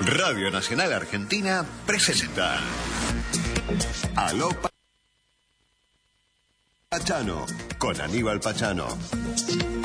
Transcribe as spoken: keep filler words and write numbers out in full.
Radio Nacional Argentina presenta Aló Pachano con Aníbal Pachano.